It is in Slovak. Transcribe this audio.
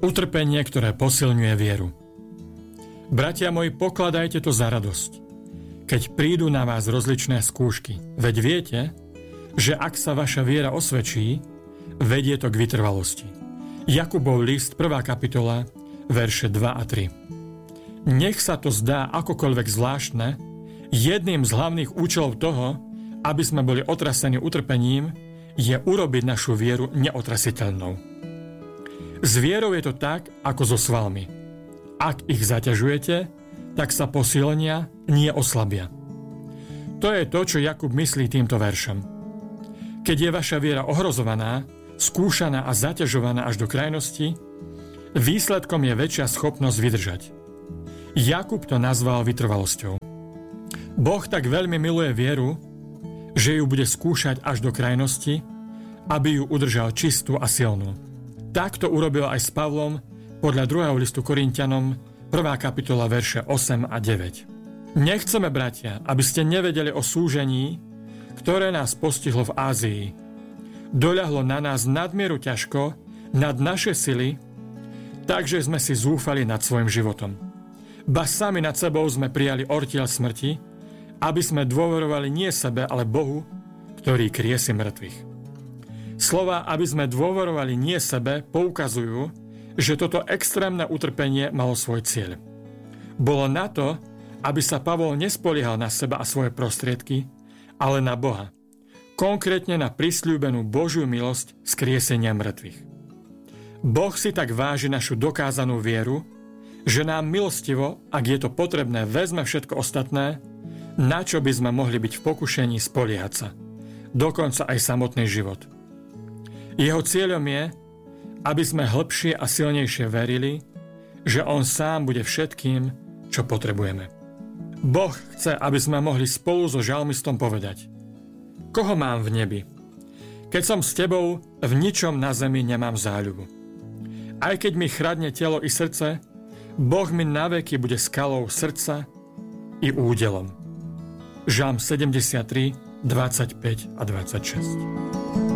Utrpenie, ktoré posilňuje vieru. Bratia moji, pokladajte to za radosť, keď prídu na vás rozličné skúšky. Veď viete, že ak sa vaša viera osvedčí, vedie to k vytrvalosti. Jakubov list, 1. kapitola, verše 2 a 3. Nech sa to zdá akokoľvek zvláštne, jedným z hlavných účelov toho, aby sme boli otrasení utrpením, je urobiť našu vieru neotrasiteľnou. S vierou je to tak, ako so svalmi. Ak ich zaťažujete, tak sa posilnia, nie oslabia. To je to, čo Jakub myslí týmto veršom. Keď je vaša viera ohrozovaná, skúšaná a zaťažovaná až do krajnosti, výsledkom je väčšia schopnosť vydržať. Jakub to nazval vytrvalosťou. Boh tak veľmi miluje vieru, že ju bude skúšať až do krajnosti, aby ju udržal čistú a silnú. Tak to urobil aj s Pavlom podľa 2. listu Korinťanom, 1. kapitola, verše 8 a 9. Nechceme, bratia, aby ste nevedeli o súžení, ktoré nás postihlo v Ázii. Doľahlo na nás nadmieru ťažko, nad naše sily, takže sme si zúfali nad svojim životom. Ba sami nad sebou sme prijali ortiel smrti, aby sme dôverovali nie sebe, ale Bohu, ktorý kriesi mŕtvych. Slova, aby sme dôverovali nie sebe, poukazujú, že toto extrémne utrpenie malo svoj cieľ. Bolo na to, aby sa Pavol nespoliehal na seba a svoje prostriedky, ale na Boha. Konkrétne na prisľúbenú Božiu milosť skriesenia mŕtvych. Boh si tak váži našu dokázanú vieru, že nám milostivo, ak je to potrebné, vezme všetko ostatné, na čo by sme mohli byť v pokušení spoliehať sa. Dokonca aj samotný život. Jeho cieľom je, aby sme hlbšie a silnejšie verili, že On sám bude všetkým, čo potrebujeme. Boh chce, aby sme mohli spolu so žalmistom povedať: Koho mám v nebi? Keď som s tebou, v ničom na zemi nemám záľubu. Aj keď mi chradne telo i srdce, Boh mi naveky bude skalou srdca i údelom. Žalm 73, 25 a 26.